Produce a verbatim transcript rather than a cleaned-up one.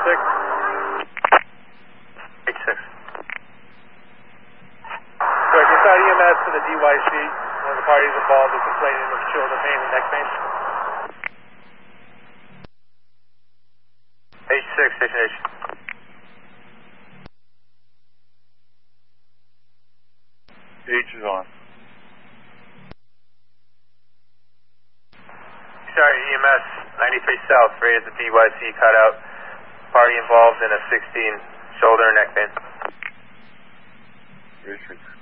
six. H six. Correct. Inside E M S to the D Y C. One of the parties involved is complaining of shoulder pain and neck pain. H six, station H. H is on. Sorry, E M S ninety-three South, rated the D Y C cutout. Party involved in a sixteen shoulder and neck pain. Richard.